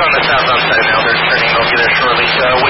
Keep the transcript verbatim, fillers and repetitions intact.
on the southbound side now. They're turning. I'll be there shortly. Uh,